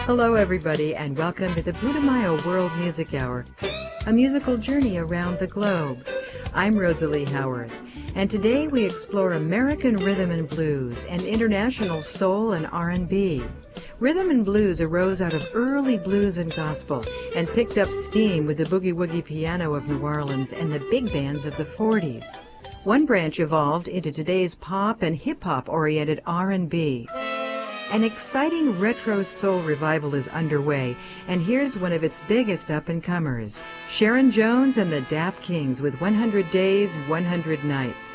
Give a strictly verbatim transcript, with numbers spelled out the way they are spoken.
Hello, everybody, and welcome to the Putumayo World Music Hour, a musical journey around the globe. I'm Rosalie Howard, and today we explore American rhythm and blues and international soul and R and B. Rhythm and blues arose out of early blues and gospel and picked up steam with the boogie-woogie piano of New Orleans and the big bands of the forties. One branch evolved into today's pop and hip-hop oriented R and B. An exciting retro soul revival is underway, and here's one of its biggest up-and-comers, Sharon Jones and the Dap Kings with one hundred days, one hundred nights.